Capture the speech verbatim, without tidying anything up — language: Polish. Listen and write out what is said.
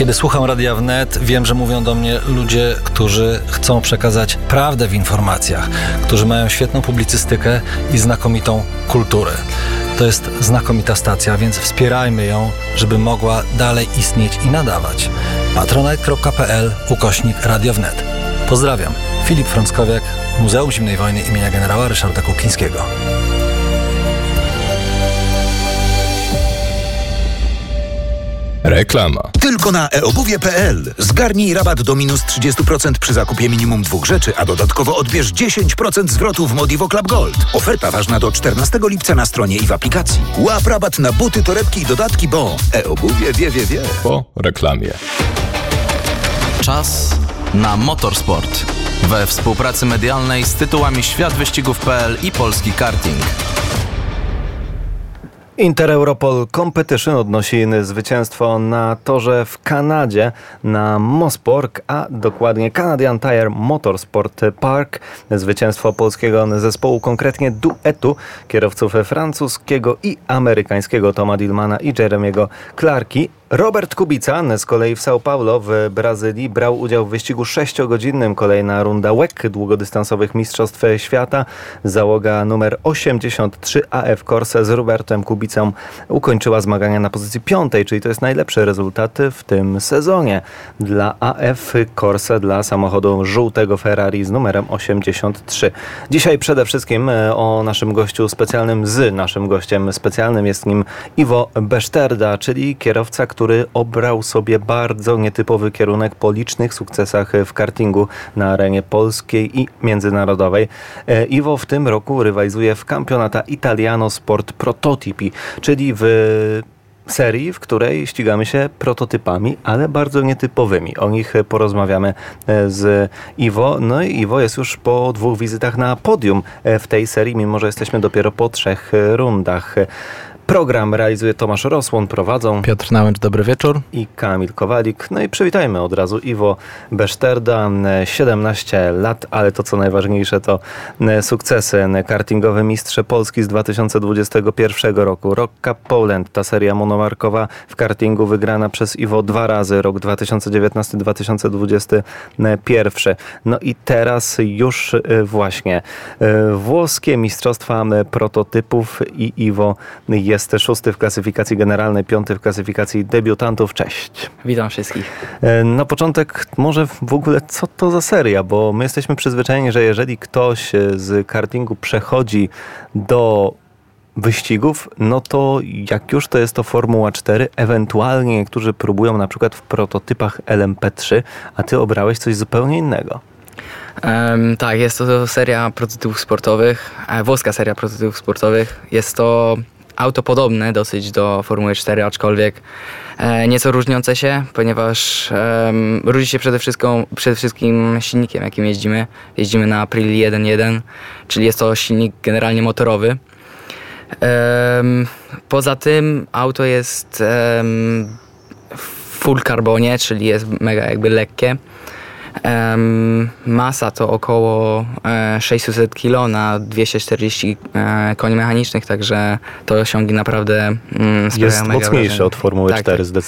Kiedy słucham Radia Wnet, wiem, że mówią do mnie ludzie, którzy chcą przekazać prawdę w informacjach, którzy mają świetną publicystykę i znakomitą kulturę. To jest znakomita stacja, więc wspierajmy ją, żeby mogła dalej istnieć i nadawać. patronite.pl ukośnik Radio Wnet. Pozdrawiam. Filip Frąckowiak, Muzeum Zimnej Wojny imienia generała Ryszarda Kuklińskiego. Reklama. Tylko na e obuwie kropka pe el. Zgarnij rabat do minus trzydzieści procent przy zakupie minimum dwóch rzeczy, a dodatkowo odbierz dziesięć procent zwrotu w Modivo Club Gold. Oferta ważna do czternastego lipca na stronie i w aplikacji. Łap rabat na buty, torebki i dodatki, bo e-obuwie wie, wie, wie. Po reklamie. Czas na motorsport. We współpracy medialnej z tytułami Świat Wyścigów kropka pe el i Polski Karting. Inter Europol Competition odnosi zwycięstwo na torze w Kanadzie na Mospork, a dokładnie Canadian Tire Motorsport Park. Zwycięstwo polskiego zespołu, konkretnie duetu kierowców francuskiego i amerykańskiego Toma Dillmana i Jeremiego Clarki. Robert Kubica z kolei w São Paulo w Brazylii brał udział w wyścigu sześciogodzinnym. Kolejna runda W E C długodystansowych Mistrzostw Świata. Załoga numer osiemdziesiąt trzy A F Corse z Robertem Kubicą ukończyła zmagania na pozycji piątej, czyli to jest najlepszy rezultat w tym sezonie dla A F Corse, dla samochodu żółtego Ferrari z numerem osiemdziesiąt trzy. Dzisiaj przede wszystkim o naszym gościu specjalnym, z naszym gościem specjalnym jest nim Ivo Beszterda, czyli kierowca, który który obrał sobie bardzo nietypowy kierunek po licznych sukcesach w kartingu na arenie polskiej i międzynarodowej. Ivo w tym roku rywalizuje w Campionata Italiano Sport Prototipi, czyli w serii, w której ścigamy się prototypami, ale bardzo nietypowymi. O nich porozmawiamy z Ivo. No i Ivo jest już po dwóch wizytach na podium w tej serii, mimo że jesteśmy dopiero po trzech rundach. Program realizuje Tomasz Rosłon, prowadzą Piotr Nałęcz, dobry wieczór. I Kamil Kowalik. No i przywitajmy od razu Ivo Beszterda, siedemnaście lat, ale to co najważniejsze to sukcesy. Kartingowy mistrz Polski z dwa tysiące dwudziestego pierwszego roku. Rock Cup Poland, ta seria monomarkowa w kartingu wygrana przez Ivo dwa razy, rok dwa tysiące dziewiętnasty dwa tysiące dwudziesty pierwszy. No i teraz już właśnie włoskie mistrzostwa prototypów i Ivo jest szósty w klasyfikacji generalnej, piąty w klasyfikacji debiutantów. Cześć. Witam wszystkich. Na początek może w ogóle co to za seria, bo my jesteśmy przyzwyczajeni, że jeżeli ktoś z kartingu przechodzi do wyścigów, no to jak już to jest to Formuła cztery, ewentualnie niektórzy próbują na przykład w prototypach L M P trzy, a ty obrałeś coś zupełnie innego. Um, tak, jest to seria prototypów sportowych, włoska seria prototypów sportowych. Jest to auto podobne dosyć do Formuły cztery, aczkolwiek e, nieco różniące się, ponieważ e, różni się przede wszystkim, przede wszystkim silnikiem, jakim jeździmy. Jeździmy na Aprilia jeden jeden, czyli jest to silnik generalnie motorowy. E, poza tym auto jest e, w full carbonie, czyli jest mega jakby lekkie. Um, masa to około e, sześćset kilo na dwieście czterdzieści e, koni mechanicznych, także to osiągi naprawdę mm, sprawiają jest mega mocniejsze wrażenie. od Formuły tak, cztery tak. zdecydowanie.